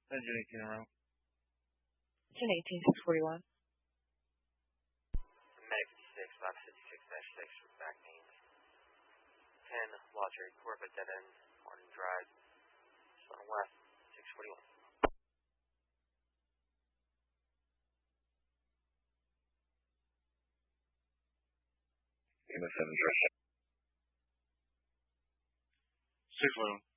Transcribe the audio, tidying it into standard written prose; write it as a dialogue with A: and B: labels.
A: Engine 18 around.
B: Engine 18, 641.
C: Meg 56, lap 56-6 with back names. 10, Lottery Corvette dead end, Martin Drive, Sun West, 641.
A: Lima 7, 641.